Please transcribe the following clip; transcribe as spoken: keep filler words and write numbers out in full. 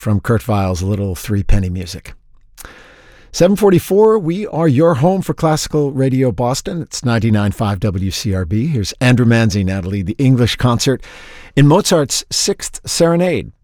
from Kurt Weill's Little Three Penny Music. seven forty-four, we are your home for classical radio Boston. It's ninety-nine point five W C R B. Here's Andrew Manzi now to lead the English concert in Mozart's Sixth Serenade.